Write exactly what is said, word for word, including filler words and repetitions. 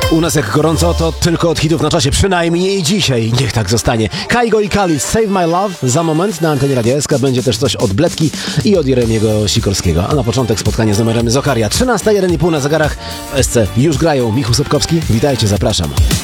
U nas jak gorąco, to tylko od hitów na czasie, przynajmniej dzisiaj. Niech tak zostanie. Kaigo i Kali, Save My Love. Za moment na antenie Radia S K będzie też coś od Bledki i od Jeremiego Sikorskiego. A na początek spotkanie z numerem z Okaria. trzynasta jeden i pół na zegarach. W S C już grają. Michał Sobkowski, witajcie, zapraszam.